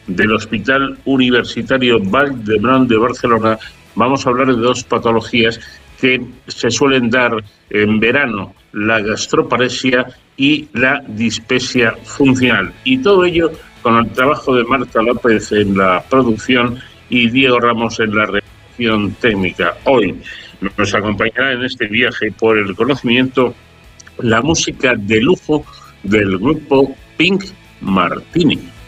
del Hospital Universitario Vall d'Hebron de Barcelona, vamos a hablar de dos patologías que se suelen dar en verano: la gastroparesia y la dispepsia funcional. Y todo ello con el trabajo de Marta López en la producción y Diego Ramos en la redacción técnica. Hoy nos acompañará en este viaje por el conocimiento la música de lujo del grupo Pink Martini.